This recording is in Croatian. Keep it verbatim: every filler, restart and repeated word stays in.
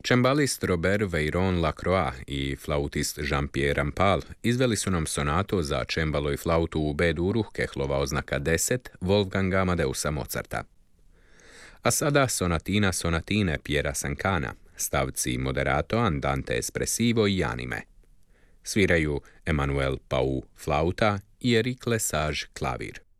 Čembalist Robert Veyron Lacroix i flautist Jean-Pierre Rampal izveli su nam sonato za čembalo i flautu u B-duru, Kehlova oznaka deset, Wolfganga Amadeusa Mozarta. A sada sonatina sonatine Piera Sankana, stavci moderato, andante espressivo i anime. Sviraju Emmanuel Pau flauta i Eric Lesage klavir.